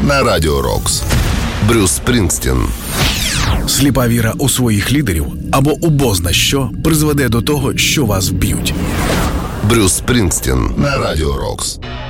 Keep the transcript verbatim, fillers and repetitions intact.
на Радіо Рокс. Брюс Спрінгстін. Сліпа віра у своїх лідерів або у бозна що призведе до того, що вас вб'ють. Брюс Спрінгстін на Радіо Рокс.